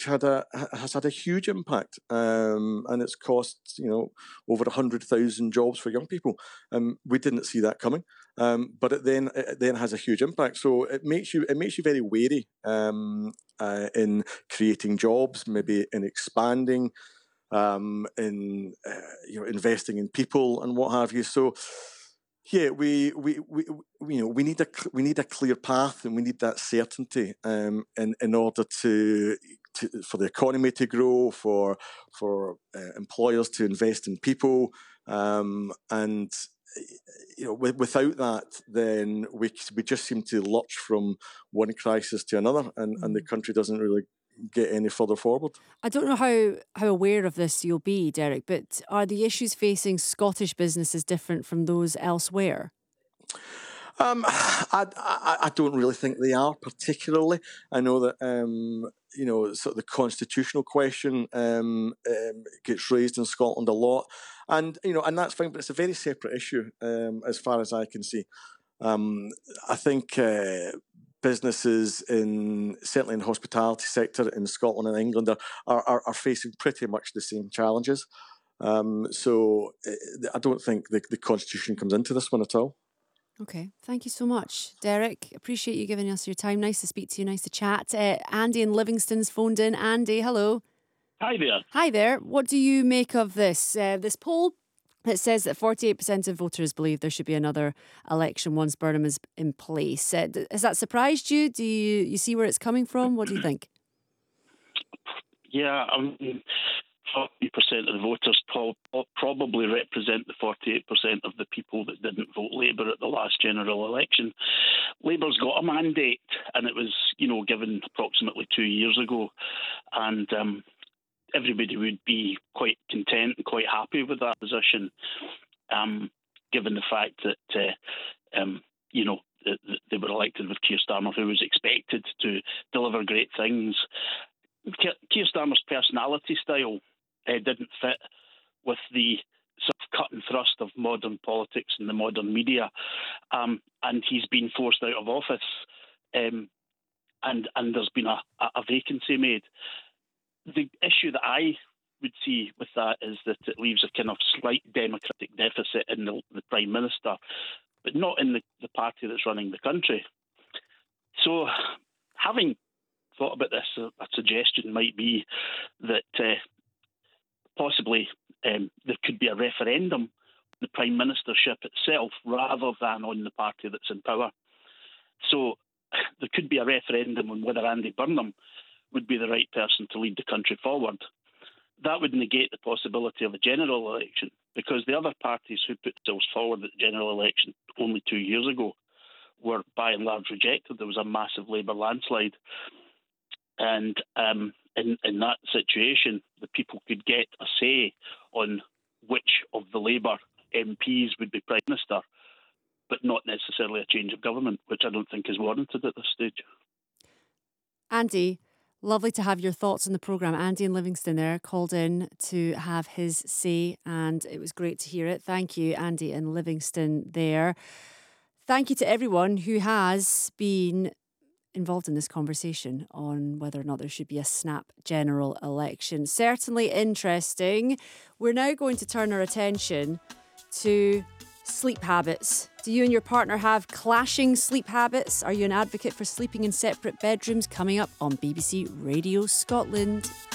has had a huge impact, and it's cost over 100,000 jobs for young people. We didn't see that coming, but it then has a huge impact. So it makes you very wary in creating jobs, maybe in expanding, in investing in people and what have you. So yeah, we need a clear path, and we need that certainty in order for the economy to grow, for employers to invest in people, and without that, then we just seem to lurch from one crisis to another, and the country doesn't really get any further forward. I don't know how aware of this you'll be, Derek, but are the issues facing Scottish businesses different from those elsewhere? I don't really think they are particularly. I know that sort of the constitutional question gets raised in Scotland a lot, and that's fine, but it's a very separate issue as far as I can see. I think businesses certainly in the hospitality sector in Scotland and England are facing pretty much the same challenges. So I don't think the constitution comes into this one at all. Okay, thank you so much, Derek. Appreciate you giving us your time. Nice to speak to you, nice to chat. Andy in Livingston's phoned in. Andy, hello. Hi there. Hi there. What do you make of this poll? It says that 48% of voters believe there should be another election once Burnham is in place. Has that surprised you? Do you see where it's coming from? What do you think? Yeah, 40% of the voters probably represent the 48% of the people that didn't vote Labour at the last general election. Labour's got a mandate, and it was, given approximately 2 years ago, and everybody would be quite content and quite happy with that position, given the fact that they were elected with Keir Starmer, who was expected to deliver great things. Keir Starmer's personality style didn't fit with the sort of cut and thrust of modern politics and the modern media, and he's been forced out of office, and there's been a vacancy made. The issue that I would see with that is that it leaves a kind of slight democratic deficit in the Prime Minister, but not in the party that's running the country. So, having thought about this, a suggestion might be that possibly there could be a referendum on the Prime Ministership itself rather than on the party that's in power. So there could be a referendum on whether Andy Burnham would be the right person to lead the country forward. That would negate the possibility of a general election, because the other parties who put themselves forward at the general election only 2 years ago were by and large rejected. There was a massive Labour landslide. And in that situation, the people could get a say on which of the Labour MPs would be Prime Minister, but not necessarily a change of government, which I don't think is warranted at this stage. Andy, lovely to have your thoughts on the programme. Andy in Livingston there called in to have his say, and it was great to hear it. Thank you, Andy in Livingston there. Thank you to everyone who has been involved in this conversation on whether or not there should be a snap general election. Certainly interesting. We're now going to turn our attention to sleep habits. Do you and your partner have clashing sleep habits? Are you an advocate for sleeping in separate bedrooms? Coming up on BBC Radio Scotland.